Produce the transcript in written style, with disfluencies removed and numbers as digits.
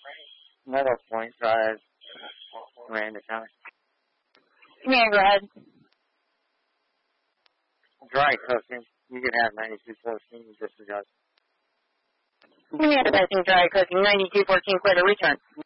Meadow Point Drive, Miranda County. Yeah, go ahead. Dry cooking. You can have 9214 disregard. Give me advertising dry cooking, 9214, clear to return.